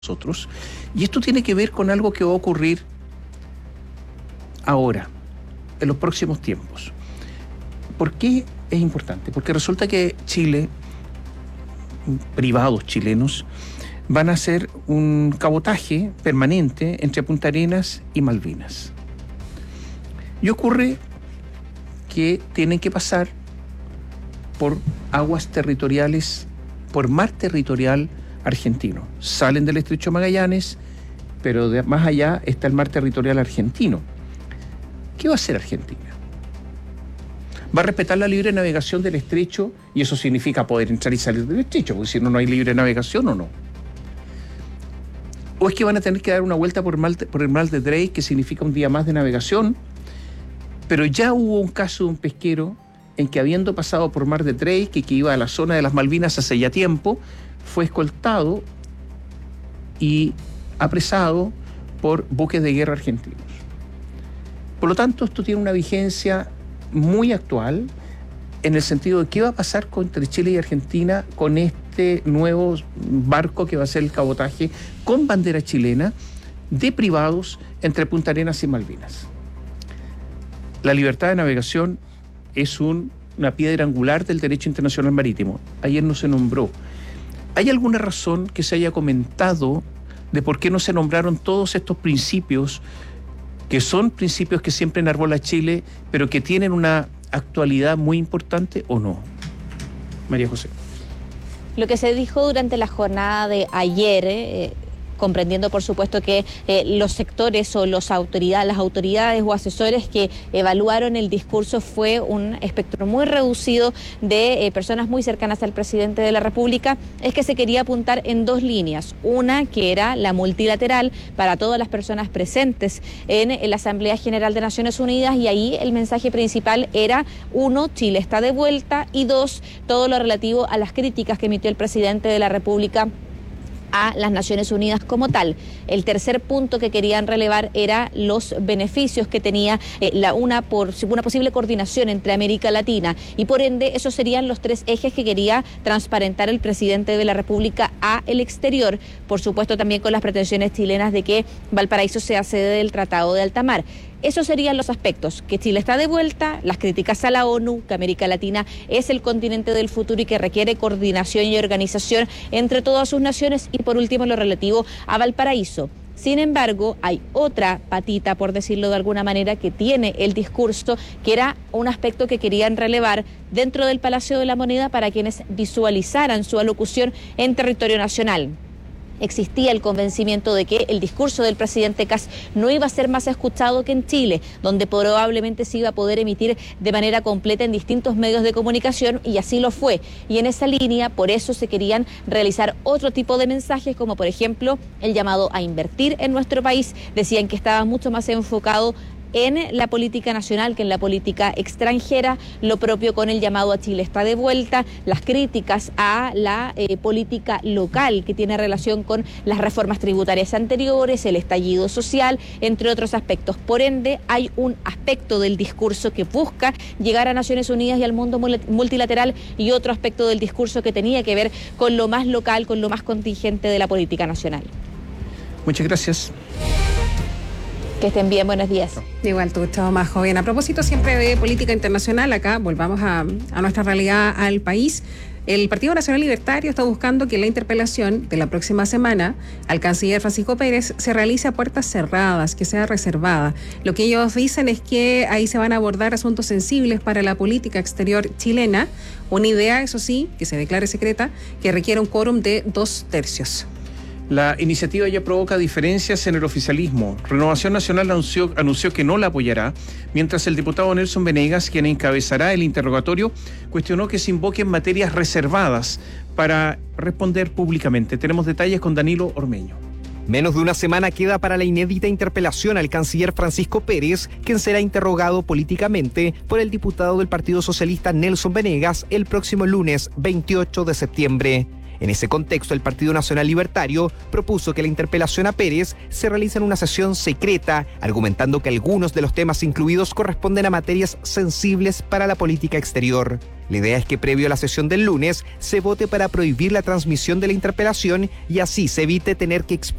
nosotros. Y esto tiene que ver con algo que va a ocurrir ahora, en los próximos tiempos. ¿Por qué es importante? Porque resulta que Chile, privados chilenos, van a hacer un cabotaje permanente entre Punta Arenas y Malvinas. Y ocurre que tienen que pasar por aguas territoriales, por mar territorial argentino. Salen del Estrecho de Magallanes, pero más allá está el mar territorial argentino. ¿Qué va a hacer Argentina? Va a respetar la libre navegación del estrecho, y eso significa poder entrar y salir del estrecho, porque si no, no hay libre navegación o no. ¿O es que van a tener que dar una vuelta por el mar de Drake, que significa un día más de navegación? Pero ya hubo un caso de un pesquero en que, habiendo pasado por mar de Drake, que iba a la zona de las Malvinas hace ya tiempo, fue escoltado y apresado por buques de guerra argentinos. Por lo tanto, esto tiene una vigencia muy actual en el sentido de qué va a pasar entre Chile y Argentina con este nuevo barco que va a ser el cabotaje con bandera chilena de privados entre Punta Arenas y Malvinas. La libertad de navegación es una piedra angular del derecho internacional marítimo. Ayer no se nombró. ¿Hay alguna razón que se haya comentado de por qué no se nombraron todos estos principios, que son principios que siempre enarbola Chile, pero que tienen una actualidad muy importante, o no? María José. Lo que se dijo durante la jornada de ayer, comprendiendo por supuesto que los sectores o las autoridades o asesores que evaluaron el discurso, fue un espectro muy reducido de personas muy cercanas al presidente de la República, es que se quería apuntar en dos líneas. Una que era la multilateral para todas las personas presentes en la Asamblea General de Naciones Unidas, y ahí el mensaje principal era: uno, Chile está de vuelta, y dos, todo lo relativo a las críticas que emitió el presidente de la República a las Naciones Unidas como tal. El tercer punto que querían relevar era los beneficios que tenía una posible coordinación entre América Latina, y por ende esos serían los tres ejes que quería transparentar el presidente de la República a el exterior, por supuesto también con las pretensiones chilenas de que Valparaíso sea sede del Tratado de Alta Mar. Esos serían los aspectos: que Chile está de vuelta, las críticas a la ONU, que América Latina es el continente del futuro y que requiere coordinación y organización entre todas sus naciones, y por último lo relativo a Valparaíso. Sin embargo, hay otra patita, por decirlo de alguna manera, que tiene el discurso, que era un aspecto que querían relevar dentro del Palacio de la Moneda para quienes visualizaran su alocución en territorio nacional. Existía el convencimiento de que el discurso del presidente Kast no iba a ser más escuchado que en Chile, donde probablemente se iba a poder emitir de manera completa en distintos medios de comunicación, y así lo fue. Y en esa línea, por eso se querían realizar otro tipo de mensajes, como por ejemplo el llamado a invertir en nuestro país. Decían que estaba mucho más enfocado en la política nacional que en la política extranjera, lo propio con el llamado a Chile está de vuelta, las críticas a la política local que tiene relación con las reformas tributarias anteriores, el estallido social, entre otros aspectos. Por ende, hay un aspecto del discurso que busca llegar a Naciones Unidas y al mundo multilateral, y otro aspecto del discurso que tenía que ver con lo más local, con lo más contingente de la política nacional. Muchas gracias. Que estén bien, buenos días. Igual tú, chao, más joven. A propósito siempre de política internacional, acá volvamos a nuestra realidad, al país. El Partido Nacional Libertario está buscando que la interpelación de la próxima semana al canciller Francisco Pérez se realice a puertas cerradas, que sea reservada. Lo que ellos dicen es que ahí se van a abordar asuntos sensibles para la política exterior chilena. Una idea, eso sí, que se declare secreta, que requiere un quórum de 2/3. La iniciativa ya provoca diferencias en el oficialismo. Renovación Nacional anunció que no la apoyará, mientras el diputado Nelson Venegas, quien encabezará el interrogatorio, cuestionó que se invoquen materias reservadas para responder públicamente. Tenemos detalles con Danilo Ormeño. Menos de una semana queda para la inédita interpelación al canciller Francisco Pérez, quien será interrogado políticamente por el diputado del Partido Socialista Nelson Venegas el próximo lunes 28 de septiembre. En ese contexto, el Partido Nacional Libertario propuso que la interpelación a Pérez se realice en una sesión secreta, argumentando que algunos de los temas incluidos corresponden a materias sensibles para la política exterior. La idea es que previo a la sesión del lunes se vote para prohibir la transmisión de la interpelación y así se evite tener que exponer